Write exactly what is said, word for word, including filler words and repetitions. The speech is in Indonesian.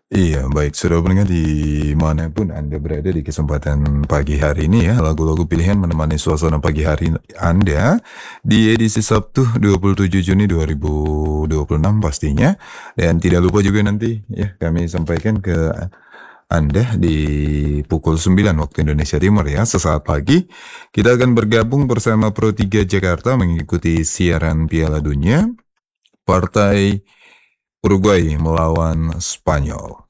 Iya, baik, sudah pendengar dimanapun Anda berada di kesempatan pagi hari ini ya, lagu-lagu pilihan menemani suasana pagi hari Anda di edisi Sabtu dua puluh tujuh Juni dua ribu dua puluh enam pastinya. Dan tidak lupa juga nanti ya kami sampaikan ke Anda di pukul sembilan waktu Indonesia Timur ya, sesaat lagi kita akan bergabung bersama Pro tiga Jakarta mengikuti siaran Piala Dunia partai Uruguay melawan Spanyol.